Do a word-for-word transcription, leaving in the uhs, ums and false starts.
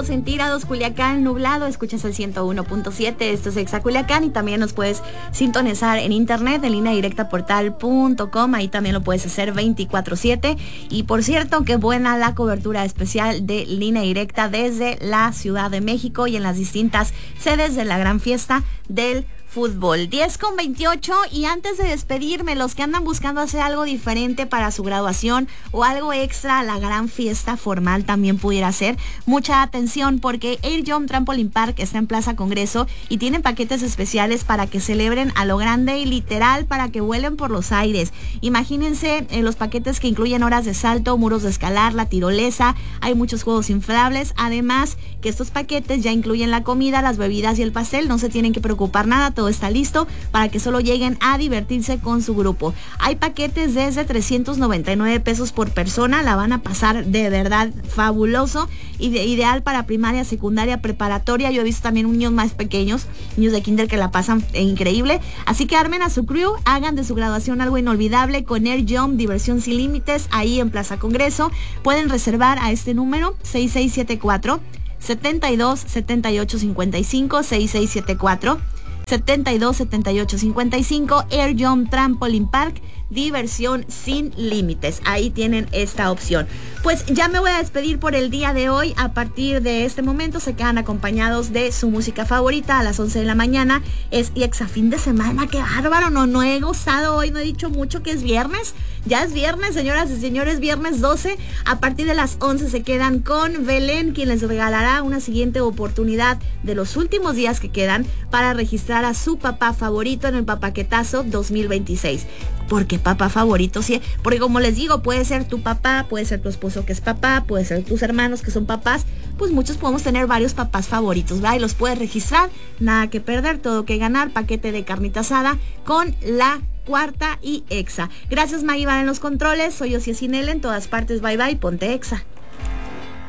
grados centígrados, Culiacán nublado, escuchas el ciento uno punto siete, esto es Exa Culiacán, y también nos puedes sintonizar en internet en línea directa portal punto com, ahí también lo puedes hacer veinticuatro siete. Y por cierto, qué buena la cobertura especial de Línea Directa desde la Ciudad de México y en las distintas sedes de la gran fiesta del fútbol. Diez con veintiocho, y antes de despedirme, los que andan buscando hacer algo diferente para su graduación o algo extra a la gran fiesta formal también pudiera ser, mucha atención, porque Air Jump Trampoline Park está en Plaza Congreso y tienen paquetes especiales para que celebren a lo grande y literal para que vuelen por los aires. Imagínense eh, los paquetes que incluyen horas de salto, muros de escalar, la tirolesa, hay muchos juegos inflables, además que estos paquetes ya incluyen la comida, las bebidas y el pastel, no se tienen que preocupar nada, todo está listo para que solo lleguen a divertirse con su grupo. Hay paquetes desde trescientos noventa y nueve pesos por persona, la van a pasar de verdad fabuloso, y de, ideal para primaria, secundaria, preparatoria. Yo he visto también niños más pequeños, niños de kinder que la pasan increíble, así que armen a su crew, hagan de su graduación algo inolvidable con Air Jump, diversión sin límites, ahí en Plaza Congreso. Pueden reservar a este número seis seis siete cuatro, setenta y dos, setenta y ocho cincuenta y cinco, seis seis siete cuatro, setenta y dos, setenta y ocho cincuenta y cinco. Air Jump Trampoline Park, diversión sin límites. Ahí tienen esta opción. Pues ya me voy a despedir por el día de hoy. A partir de este momento se quedan acompañados de su música favorita a las once de la mañana. Es Exa fin de semana. Qué bárbaro, no, no he gozado hoy, no he dicho mucho que es viernes. Ya es viernes, señoras y señores, viernes doce. A partir de las once se quedan con Belén, quien les regalará una siguiente oportunidad de los últimos días que quedan para registrar a su papá favorito en el Papaquetazo dos mil veintiséis. ¿Por qué papá favorito? Sí, porque como les digo, puede ser tu papá, puede ser tu esposo que es papá, puede ser tus hermanos que son papás, pues muchos podemos tener varios papás favoritos, ¿verdad? Y los puedes registrar, nada que perder, todo que ganar, paquete de carnita asada con la Cuarta y Exa. Gracias, Maíbar en los controles, soy Ociacinel en todas partes, bye bye, ponte Exa.